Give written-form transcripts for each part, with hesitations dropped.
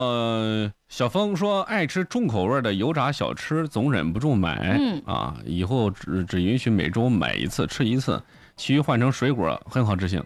小峰说爱吃重口味的油炸小吃，总忍不住买。以后只允许每周买一次，吃一次，其余换成水果，很好执行。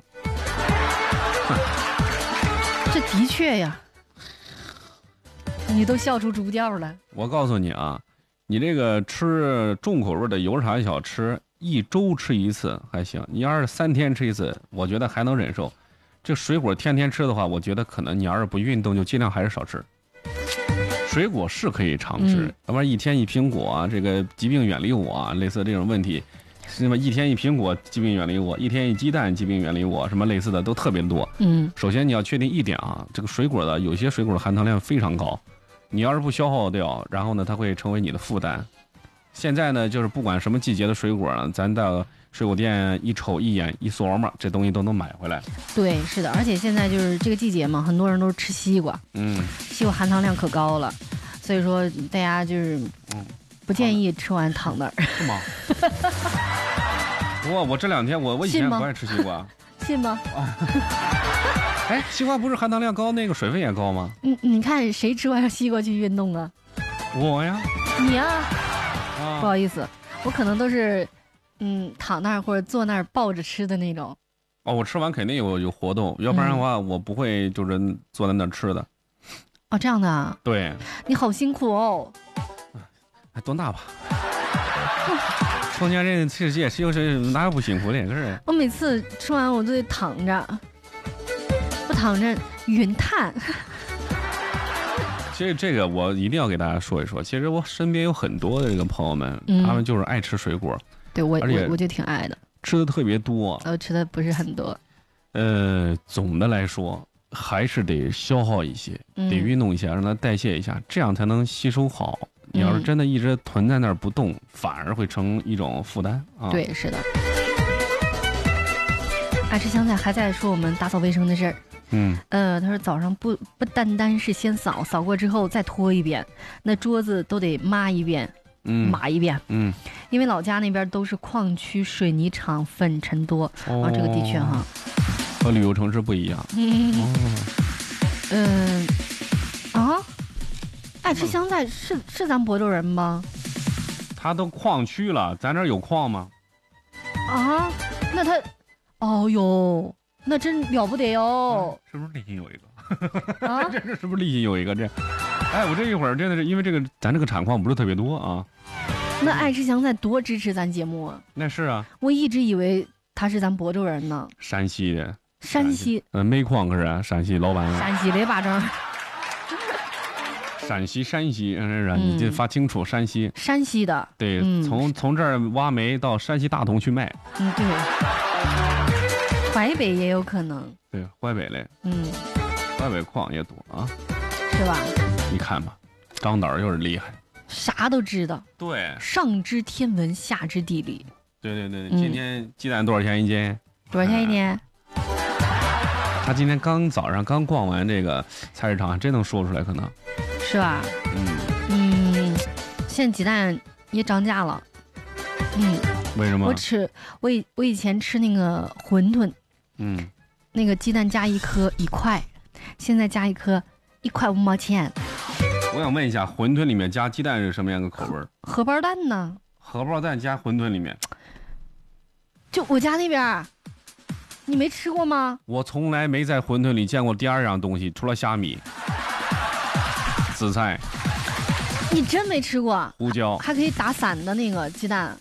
这的确呀，你都笑出猪叫了。 我告诉你啊，你这个吃重口味的油炸小吃，一周吃一次还行，你要是3天吃一次，我觉得还能忍受。这水果天天吃的话，我觉得可能你要是不运动，就尽量还是少吃。水果是可以常吃，要不然1天1苹果啊，这个疾病远离我啊，类似这种问题。什么1天1苹果，疾病远离我；1天1鸡蛋，疾病远离我，什么类似的都特别多。首先你要确定一点啊，这个水果的有些水果的含糖量非常高，你要是不消耗掉，然后呢，它会成为你的负担。现在呢，就是不管什么季节的水果呢，咱到水果店一瞅一眼一琢磨，这东西都能买回来。 对，是的，而且现在就是这个季节嘛，很多人都是吃西瓜，西瓜含糖量可高了，所以说大家就是不建议吃完躺那儿。 是吗？我这2天我以前不爱吃西瓜， 信吗？ 哎，西瓜不是含糖量高，那个水分也高吗？ 你看谁吃完西瓜去运动啊？ 我呀。 你啊？不好意思，我可能都是躺那儿或者坐那儿抱着吃的那种。 我吃完肯定有活动，要不然的话我不会就是坐在那儿吃的。 这样的啊？对，你好辛苦哦。 多大吧？成年人吃也是哪有不辛苦的个人？ 我每次吃完我都得躺着，不躺着云碳。 其实这个我一定要给大家说一说。其实我身边有很多的这个朋友们，他们就是爱吃水果。 对，我就挺爱的， 吃的特别多。 吃的不是很多。 总的来说还是得消耗一些，得运动一下，让它代谢一下，这样才能吸收好。你要是真的一直囤在那儿不动，反而会成一种负担啊。 对，是的。爱吃香菜还在说我们打扫卫生的事儿。他说早上不单单是先扫过之后再拖一遍，那桌子都得抹一遍，码一遍。因为老家那边都是矿区水泥厂，粉尘多。这个的确哈， 和旅游城市不一样。 爱吃香菜是咱亳州人吗？ 他都矿区了，咱这儿有矿吗？ 那他，那真了不得哟！ 是不是立新有一个？这是不是立新有一个这？我这一会儿真的是因为这个，咱这个产矿不是特别多啊。 那爱吃香菜多支持咱节目啊！ 那是啊， 我一直以为他是咱亳州人呢。 山西的。 山西。 煤矿可是山西老板。 山西的巴掌。 陕西，你得发清楚，山西的。对，从这儿挖煤到山西大同去卖。 对。淮北也有可能。 对，淮北嘞。淮北矿也多啊。 是吧？ 你看吧，张导又是厉害， 啥都知道。 对， 上知天文，下知地理。 对，今天鸡蛋多少钱一斤？ 多少钱一斤？ 他今天早上刚逛完这个菜市场，真能说出来，可能。 是吧？现在鸡蛋也涨价了。 为什么？ 我以前吃那个馄饨，那个鸡蛋加一颗1块，现在加一颗1块5毛钱。 我想问一下，馄饨里面加鸡蛋是什么样的口味？ 荷包蛋呢？ 荷包蛋加馄饨里面？ 就我家那边，你没吃过吗？ 我从来没在馄饨里见过第2样东西，除了虾米。紫菜， 你真没吃过？ 胡椒还可以打散的那个鸡蛋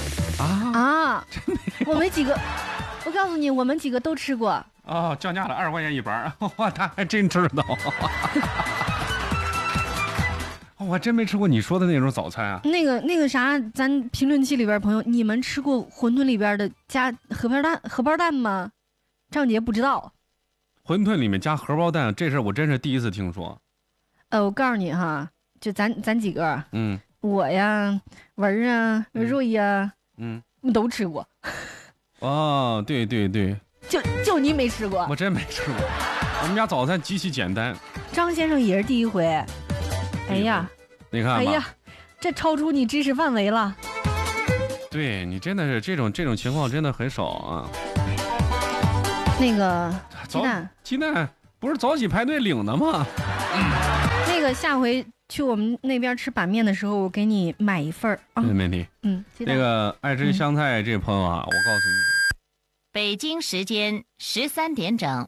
我们几个，我告诉你，我们几个都吃过。 降价了，20块钱一盘，哇，他还真知道。我还真没吃过你说的那种早餐啊。 那个啥，咱评论区里边朋友，你们吃过馄饨里边的加荷包蛋吗？张杰不知道。 馄饨里面加荷包蛋，这事我真是第一次听说。 我告诉你哈，就咱几个，我呀，文啊，瑞呀，都吃过。 对， 就你没吃过。 我真没吃过，我们家早餐极其简单。 张先生也是第一回。哎呀， 你看吧， 哎呀，这超出你知识范围了。 对，你真的是这种情况真的很少啊。 那个鸡蛋不是早起排队领的吗？ 那个下回去我们那边吃板面的时候，我给你买一份啊。 没问题。 那个爱吃香菜这朋友啊，我告诉你， 北京时间13点整，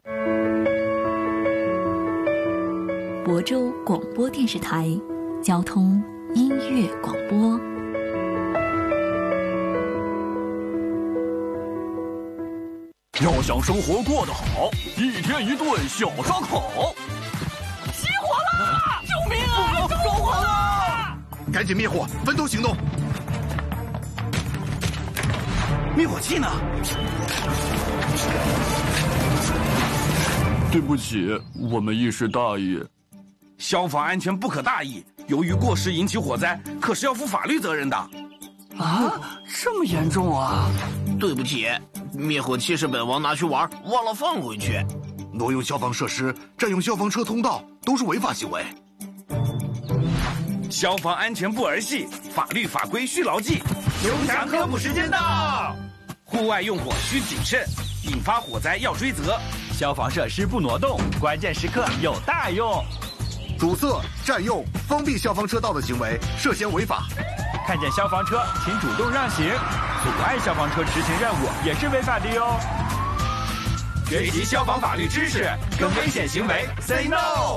亳州广播电视台交通音乐广播。 要想生活过得好，一天一顿小烧烤。 起火了！救命啊！着火了！ 赶紧灭火，分头行动。 灭火器呢？ 对不起，我们一时大意。 消防安全不可大意，由于过失引起火灾，可是要负法律责任的。 啊，这么严重啊！ 对不起，灭火器是本王拿去玩，忘了放回去。 挪用消防设施、占用消防车通道都是违法行为。 消防安全不儿戏，法律法规需牢记。 刘翔科普时间到。 户外用火需谨慎，引发火灾要追责。 消防设施不挪动，关键时刻有大用。 阻塞、占用、封闭消防车道的行为涉嫌违法。 看见消防车，请主动让行。阻碍消防车执行任务也是违法的哟。 学习消防法律知识，跟危险行为 say no。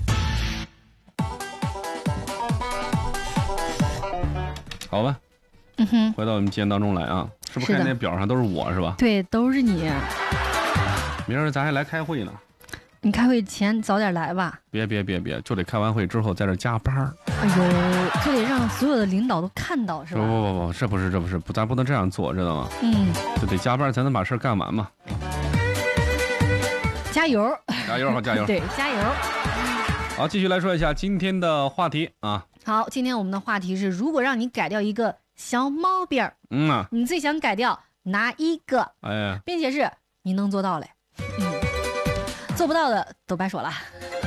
好吧，回到我们节目当中来啊，是不是看那表上都是我是吧？ 对，都是你。 明儿咱还来开会呢。 你开会前早点来吧。 别，就得开完会之后在这加班。 哎呦，这得让所有的领导都看到是吧？ 不，这不是，咱不能这样做，知道吗？就得加班才能把事干完嘛。 加油！ 好，加油！ 对，加油！ 好，继续来说一下今天的话题啊。 好，今天我们的话题是：如果让你改掉一个小毛病，你最想改掉哪一个？并且是你能做到嘞。做不到的都白说了。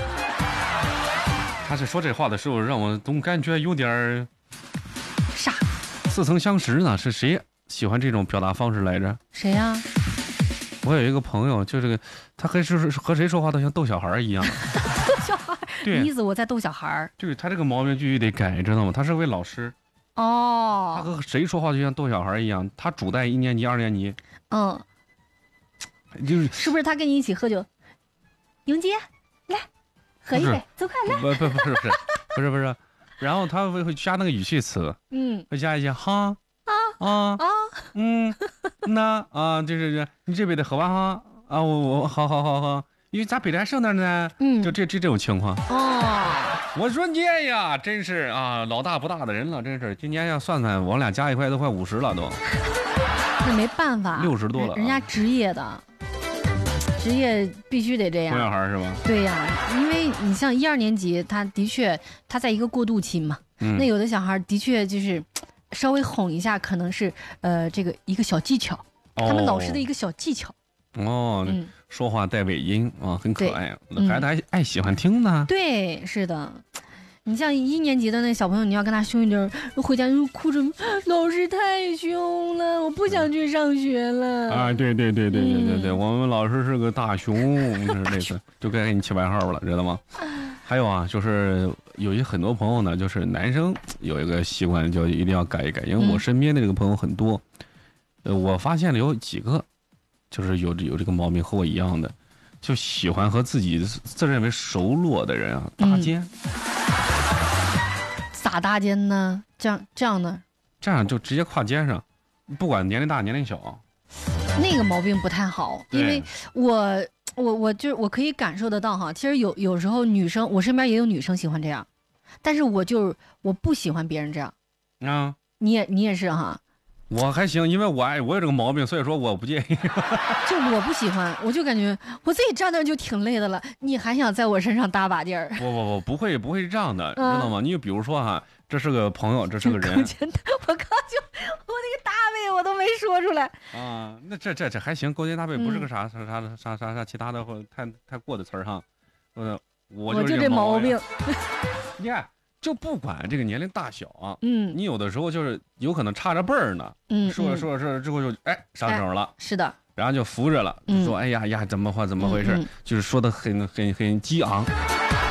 他是说这话的时候，让我总感觉有点傻， 似曾相识呢。是谁喜欢这种表达方式来着？ 谁呀？ 我有一个朋友，就这个，他和谁说话都像逗小孩一样。 逗小孩？ 对， 意思我在逗小孩。 对，他这个毛病必须得改，知道吗？他是位老师。他和谁说话就像逗小孩一样。他主带1年级、2年级。 是不是他跟你一起喝酒？永杰，来喝一杯，走快来！ 不是，然后他会加那个语气词，会加一些哈那啊，这你这杯得喝完哈啊，我好，因为咱北来剩那呢，就这种情况。我说你呀，真是啊，老大不大的人了，真是，今年要算，我俩加一块都快50了都。 那没办法 ，60多了， 人家职业的。职业必须得这样， 哄小孩是吧？ 对呀，因为你像1、2年级，他的确他在一个过渡期嘛。那有的小孩的确就是稍微哄一下，可能是这个一个小技巧，他们老师的一个小技巧。 说话带尾音啊，很可爱，孩子还爱喜欢听呢。 对，是的。你像1年级的那小朋友，你要跟他凶一点，回家就哭着，老师太凶了，我不想去上学了。 啊，对，我们老师是个大熊，类似就该给你起外号了，知道吗？还有啊，就是有很多朋友呢，就是男生有一个习惯，就一定要改一改，因为我身边的这个朋友很多，我发现了有几个，就是有这个毛病和我一样的，就喜欢和自己自认为熟络的人啊搭肩。 咋搭肩呢？这样呢？ 这样就直接跨肩上，不管年龄大年龄小。 那个毛病不太好，因为我可以感受得到哈。其实有时候女生，我身边也有女生喜欢这样，但是我不喜欢别人这样。你也是哈。 我还行，因为我有这个毛病，所以说我不介意。 就我不喜欢，我就感觉我自己站那就挺累的了，你还想在我身上搭把劲儿？ 不会是这样的，知道吗？你就比如说哈，这是个朋友，这是个人。 我那个大卫我都没说出来啊。那这还行，勾肩搭背不是个啥其他的或太过的词儿哈。我就这毛病。你看。就不管这个年龄大小啊，你有的时候就是有可能差着辈儿呢，说之后就上手了， 是的， 然后就扶着了，说哎呀怎么回事，就是说的很激昂，